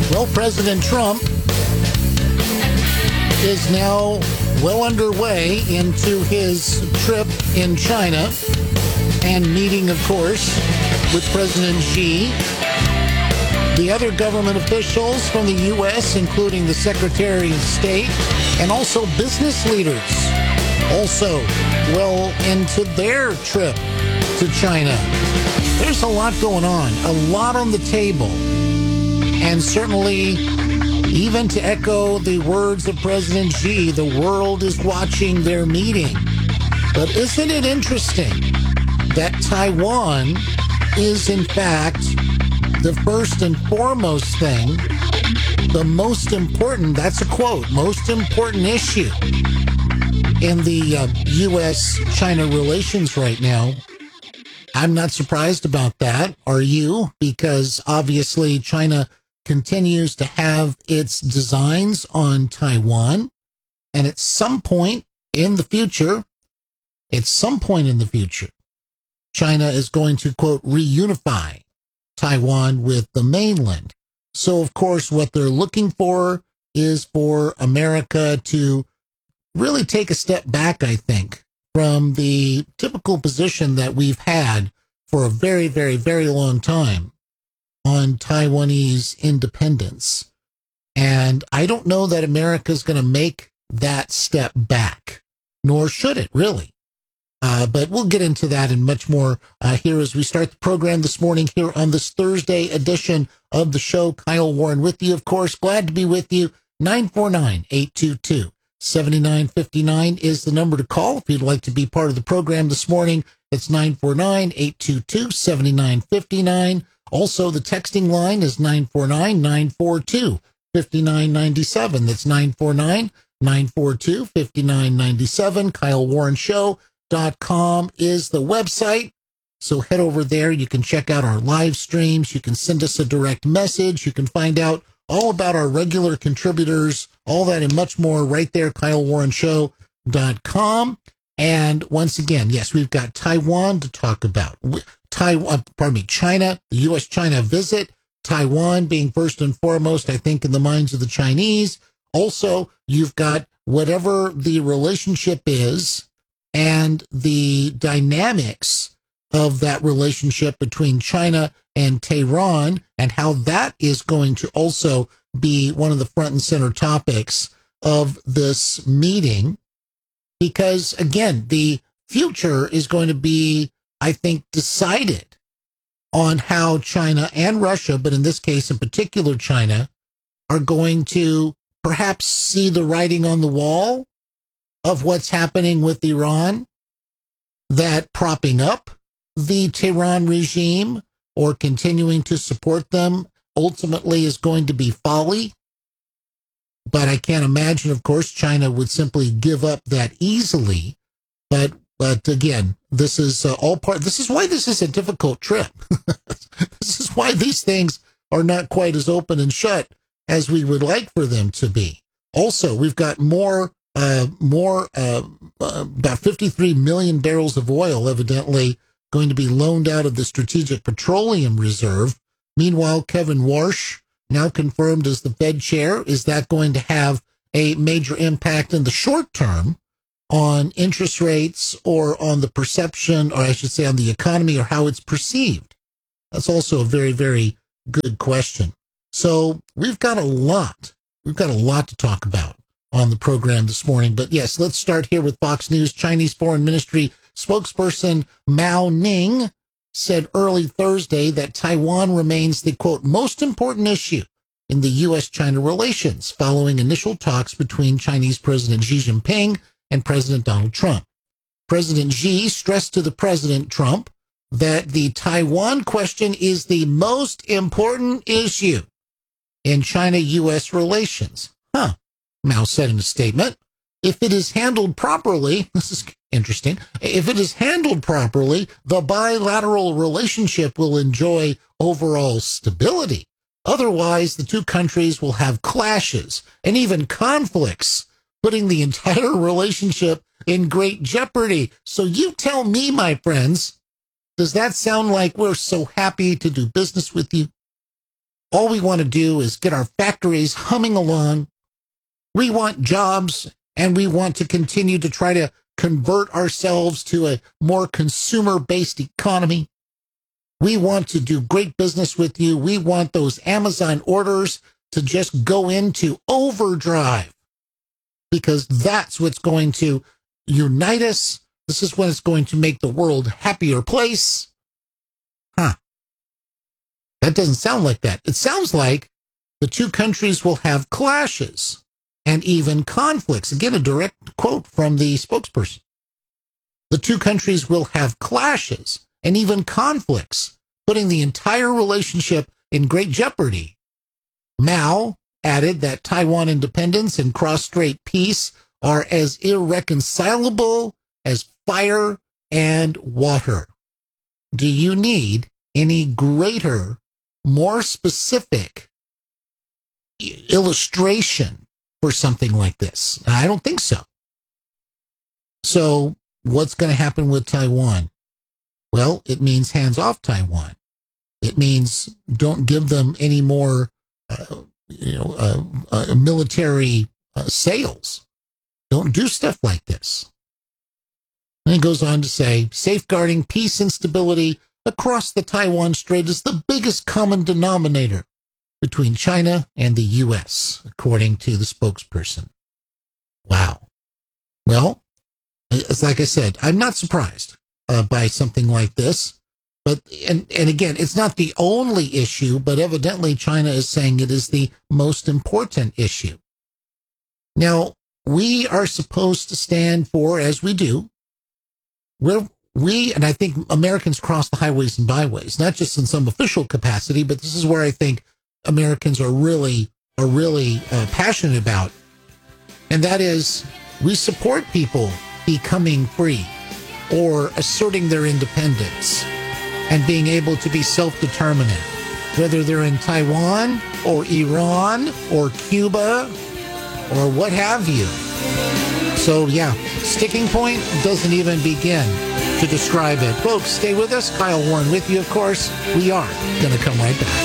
Well, President Trump is now well underway into his trip in China and meeting, of course, with President Xi. The other government officials from the U.S., including the Secretary of State, and also business leaders, also well into their trip to China. There's a lot going on, a lot on the table. And certainly, even to echo the words of President Xi, the world is watching their meeting. But isn't it interesting that Taiwan is, in fact, the first and foremost thing, the most important, that's a quote, most important issue in the U.S.-China relations right now? I'm not surprised about that. Are you? Because obviously China continues to have its designs on Taiwan. And at some point in the future, China is going to, quote, reunify Taiwan with the mainland. So, of course, what they're looking for is for America to really take a step back, I think, from the typical position that we've had for a very, very, very long time on Taiwanese independence. And I don't know that America is going to make that step back, nor should it really. But we'll get into that and much more here as we start the program this morning here on this Thursday edition of the show. Kyle Warren with you, of course. Glad to be with you. 949-822-7959 is the number to call if you'd like to be part of the program this morning. It's 949-822-7959. Also, the texting line is 949-942-5997. That's 949-942-5997. KyleWarrenShow.com is the website. So head over there. You can check out our live streams. You can send us a direct message. You can find out all about our regular contributors, all that and much more right there, KyleWarrenShow.com. And once again, yes, we've got Taiwan to talk about. China, the U.S.-China visit, Taiwan being first and foremost, I think, in the minds of the Chinese. Also, you've got whatever the relationship is and the dynamics of that relationship between China and Tehran and how that is going to also be one of the front and center topics of this meeting. Because, again, the future is going to be, I think, decided on how China and Russia, but in this case, in particular, China, are going to perhaps see the writing on the wall of what's happening with Iran, that propping up the Tehran regime or continuing to support them ultimately is going to be folly. But I can't imagine, of course, China would simply give up that easily. But again, this is all part. This is why this is a difficult trip. This is why these things are not quite as open and shut as we would like for them to be. Also, we've got about 53 million barrels of oil, evidently going to be loaned out of the Strategic Petroleum Reserve. Meanwhile, Kevin Warsh, now confirmed as the Fed chair, is that going to have a major impact in the short term on interest rates or on the perception, or I should say on the economy or how it's perceived? That's also a very, very good question. So we've got a lot to talk about on the program this morning. But yes, let's start here with Fox News. Chinese Foreign Ministry spokesperson Mao Ning said early Thursday that Taiwan remains the, quote, most important issue in the U.S.-China relations following initial talks between Chinese President Xi Jinping and President Donald Trump. President Xi stressed to the President Trump that the Taiwan question is the most important issue in China-U.S. relations. Mao said in a statement. If it is handled properly, this is interesting, if it is handled properly, the bilateral relationship will enjoy overall stability. Otherwise, the two countries will have clashes and even conflicts, putting the entire relationship in great jeopardy. So you tell me, my friends, does that sound like we're so happy to do business with you? All we want to do is get our factories humming along. We want jobs, and we want to continue to try to convert ourselves to a more consumer-based economy. We want to do great business with you. We want those Amazon orders to just go into overdrive, because that's what's going to unite us. This is what is going to make the world a happier place. That doesn't sound like that. It sounds like the two countries will have clashes and even conflicts. Again, a direct quote from the spokesperson. The two countries will have clashes and even conflicts, putting the entire relationship in great jeopardy. Mao added that Taiwan independence and cross-strait peace are as irreconcilable as fire and water. Do you need any greater, more specific illustration for something like this? I don't think so. So what's going to happen with Taiwan? Well, it means hands off Taiwan. It means don't give them any more military sales. Don't do stuff like this. And it goes on to say, safeguarding peace and stability across the Taiwan Strait is the biggest common denominator between China and the U.S., according to the spokesperson. Wow. Well, it's like I said, I'm not surprised by something like this. But, and again, it's not the only issue, but evidently China is saying it is the most important issue. Now, we are supposed to stand for, as we do, and I think Americans cross the highways and byways, not just in some official capacity, but this is where I think Americans are really passionate about. And that is, we support people becoming free or asserting their independence and being able to be self-determinant, whether they're in Taiwan or Iran or Cuba or what have you. So yeah, sticking point doesn't even begin to describe it. Folks, stay with us. Kyle Warren with you, of course. We are going to come right back.